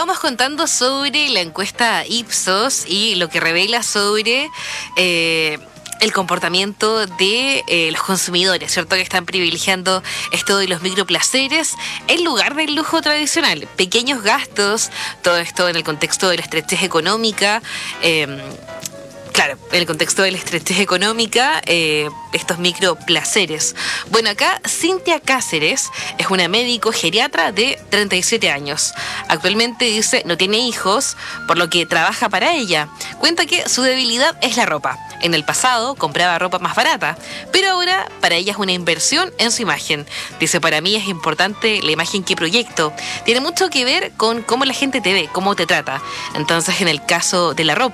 estábamos contando sobre la encuesta Ipsos y lo que revela sobre el comportamiento de los consumidores, ¿cierto? Que están privilegiando esto de los microplaceres en lugar del lujo tradicional. Pequeños gastos, todo esto en el contexto de la estrechez económica. Claro, en el contexto de la estrechez económica, estos microplaceres. Bueno, acá Cintia Cáceres es una médico geriatra de 37 años. Actualmente dice no tiene hijos, por lo que trabaja para ella. Cuenta que su debilidad es la ropa. En el pasado compraba ropa más barata, pero ahora para ella es una inversión en su imagen. Dice, para mí es importante la imagen que proyecto. Tiene mucho que ver con cómo la gente te ve, cómo te trata. Entonces, en el caso de la ropa,